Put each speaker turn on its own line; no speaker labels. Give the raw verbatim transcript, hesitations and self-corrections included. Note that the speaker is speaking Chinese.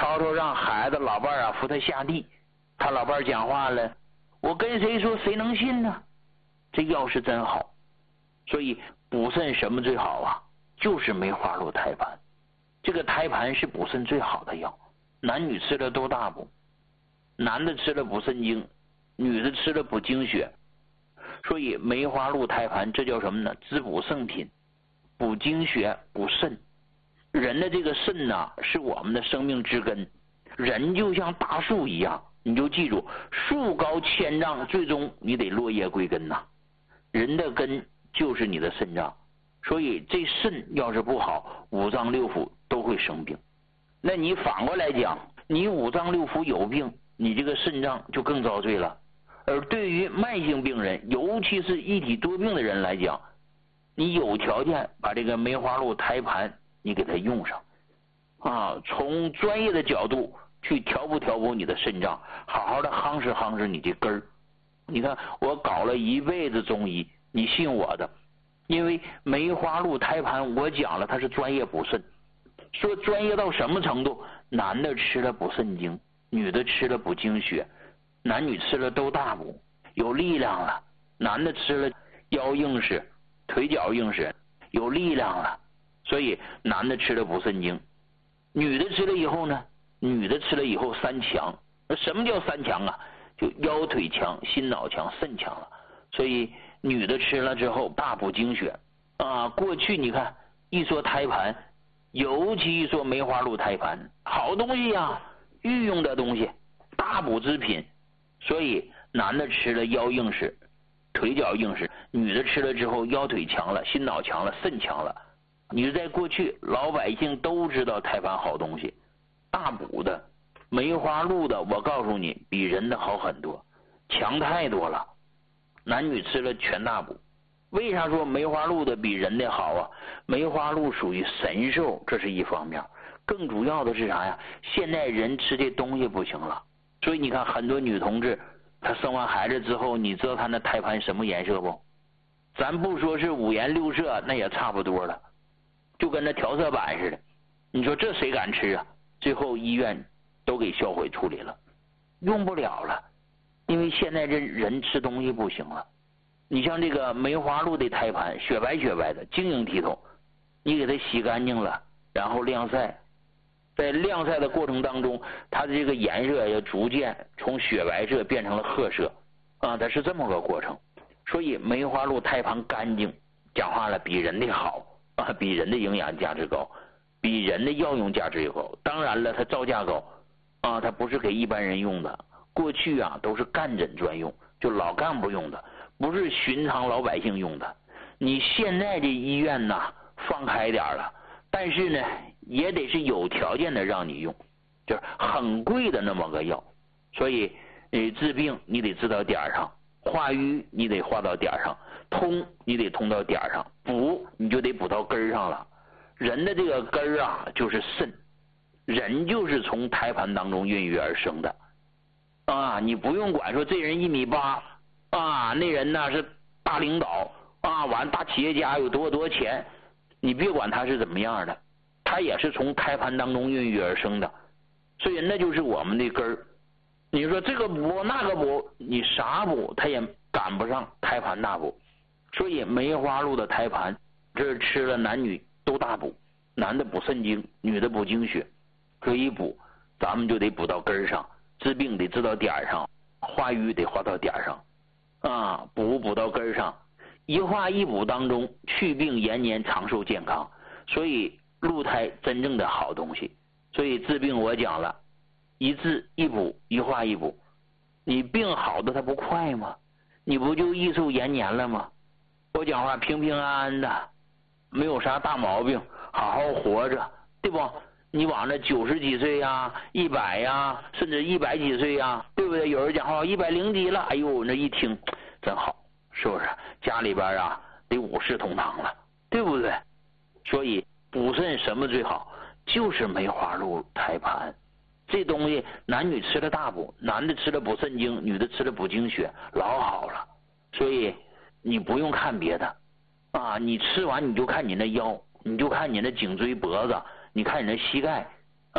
吵吵让孩子老伴啊扶他下地，他老伴讲话了，我跟谁说谁能信呢？这药是真好。所以补肾什么最好啊？就是梅花鹿胎盘。这个胎盘是补肾最好的药，男女吃了都大补。男的吃了补肾精，女的吃了补精血。所以梅花鹿胎盘这叫什么呢？滋补圣品，补精血补肾。人的这个肾呐、啊，是我们的生命之根。人就像大树一样，你就记住，树高千丈，最终你得落叶归根呐、啊。人的根就是你的肾脏，所以这肾要是不好，五脏六腑都会生病。那你反过来讲，你五脏六腑有病，你这个肾脏就更遭罪了。而对于慢性病人，尤其是一体多病的人来讲，你有条件把这个梅花鹿胎盘你给它用上啊，从专业的角度去调补调补你的肾脏，好好的夯实夯实你的根儿。你看我搞了一辈子中医，你信我的，因为梅花鹿胎盘我讲了它是专业补肾，说专业到什么程度？男的吃了补肾精，女的吃了补精血，男女吃了都大补，有力量了。男的吃了腰硬实，腿脚硬实，有力量了。所以男的吃了补肾精，女的吃了以后呢，女的吃了以后三强。什么叫三强啊？就腰腿强，心脑强，肾强了。所以女的吃了之后大补精血啊。过去你看一说胎盘，尤其一说梅花鹿胎盘，好东西啊，御用的东西，大补之品。所以男的吃了腰硬实，腿脚硬实，女的吃了之后腰腿强了，心脑强了，肾强了。你在过去老百姓都知道胎盘好东西，大补的梅花鹿的，我告诉你比人的好很多，强太多了。男女吃了全大补。为啥说梅花鹿的比人的好啊？梅花鹿属于神兽，这是一方面。更主要的是啥呀？现在人吃这东西不行了，所以你看很多女同志她生完孩子之后，你知道她那胎盘什么颜色不？咱不说是五颜六色，那也差不多了，就跟那调色板似的。你说这谁敢吃啊？最后医院都给销毁处理了，用不了了。因为现在这人吃东西不行了。你像这个梅花鹿的胎盘，雪白雪白的，晶莹剔透，你给它洗干净了，然后晾晒，在晾晒的过程当中，它的这个颜色也逐渐从雪白色变成了褐色啊，它是这么个过程。所以梅花鹿胎盘干净，讲话了比人的好啊，比人的营养价值高，比人的药用价值也高。当然了，它造价高啊，它不是给一般人用的。过去啊都是干诊专用，就老干部用的，不是寻常老百姓用的。你现在这医院呐放开点了，但是呢也得是有条件的让你用，就是很贵的那么个药。所以呃治病你得治到点上，化瘀你得化到点上，通你得通到点上，补你就得补到根上了。人的这个根儿啊就是肾，人就是从胎盘当中孕育而生的啊。你不用管说这人一米八啊，那人呢是大领导啊，完大企业家有多少多少钱，你别管他是怎么样的，他也是从胎盘当中孕育而生的。所以那就是我们的根儿。你说这个补那个补，你啥补他也赶不上胎盘大补。所以梅花鹿的胎盘，这是吃了男女都大补，男的补肾精，女的补精血，可以补，咱们就得补到根上，治病得治到点上，化瘀得化到点上啊，补补到根上，一化一补当中去病延年长寿健康。所以鹿胎真正的好东西。所以治病我讲了，一治一补，一化一补，你病好的它不快吗？你不就益寿延年了吗？我讲话平平安安的，没有啥大毛病，好好活着，对不？你往那九十几岁呀、一百呀，甚至一百几岁呀，对不对？有人讲话一百零几了，哎呦，那一听真好，是不是？家里边啊得五世同堂了，对不对？所以补肾什么最好？就是梅花鹿胎盘。这东西男女吃了大补，男的吃了补肾精，女的吃了补精血，老好了。所以你不用看别的啊，你吃完你就看你那腰，你就看你那颈椎脖子，你看你那膝盖，